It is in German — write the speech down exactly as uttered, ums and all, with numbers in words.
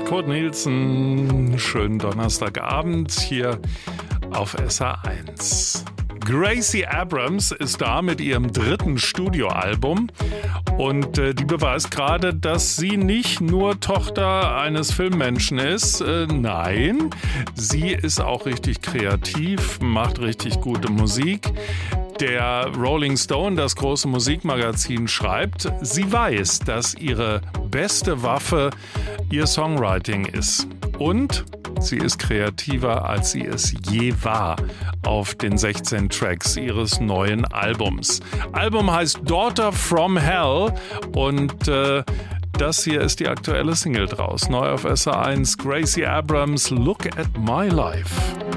Kurt Nielsen, schönen Donnerstagabend hier auf S R eins. Gracie Abrams ist da mit ihrem dritten Studioalbum und äh, die beweist gerade, dass sie nicht nur Tochter eines Filmmenschen ist. Äh, nein, sie ist auch richtig kreativ, macht richtig gute Musik. Der Rolling Stone, das große Musikmagazin, schreibt, sie weiß, dass ihre beste Waffe ihr Songwriting ist. Und sie ist kreativer, als sie es je war auf den sechzehn Tracks ihres neuen Albums. Album heißt Daughter from Hell und äh, das hier ist die aktuelle Single draus. Neu auf S R eins, Gracie Abrams, Look at My Life.